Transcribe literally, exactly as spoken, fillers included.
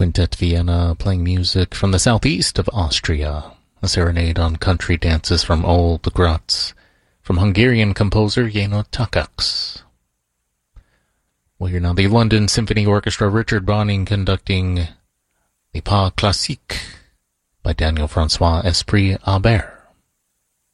Quintet Vienna playing music from the southeast of Austria. A serenade on country dances from Old Graz, from Hungarian composer Jenő Takacs. We'll hear now the London Symphony Orchestra, Richard Browning conducting the Pas Classique by Daniel Francois Esprit Albert.